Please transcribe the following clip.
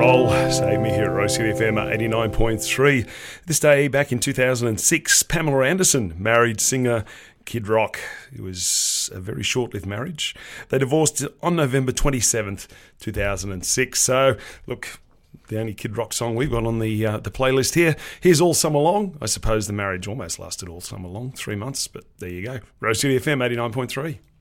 roll. Save me here at Rose City FM 89.3. This day back in 2006, Pamela Anderson married singer Kid Rock. It was a very short-lived marriage. They divorced on November 27th, 2006. So, look, the only Kid Rock song we've got on the playlist here. Here's All Summer Long. I suppose the marriage almost lasted all summer long, 3 months, but there you go. Rose City FM 89.3.